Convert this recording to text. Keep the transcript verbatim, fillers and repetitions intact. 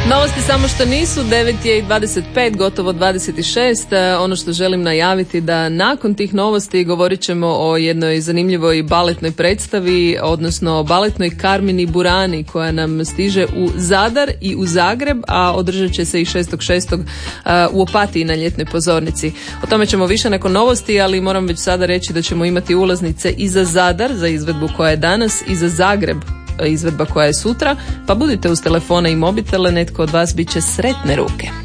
Novosti samo što nisu, devet je i dvadeset pet, gotovo dvadeset šest. Ono što želim najaviti da nakon tih novosti govorit ćemo o jednoj zanimljivoj baletnoj predstavi, odnosno o baletnoj Carmini Burani koja nam stiže u Zadar i u Zagreb, a održat će se i šestog šestog u Opatiji na ljetnoj pozornici. O tome ćemo više nakon novosti, ali moram već sada reći da ćemo imati ulaznice i za Zadar, za izvedbu koja je danas, i za Zagreb, izvedba koja je sutra, pa budite uz telefone i mobitele, netko od vas bit će sretne ruke.